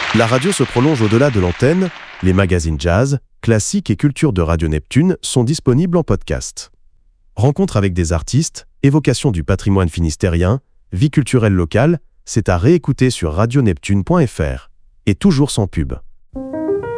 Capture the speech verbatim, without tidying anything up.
La radio se prolonge au-delà de l'antenne, les magazines jazz, classiques et culture de Radio Neptune sont disponibles en podcast. Rencontres avec des artistes, évocation du patrimoine finistérien, vie culturelle locale, c'est à réécouter sur radio neptune point f r. Et toujours sans pub.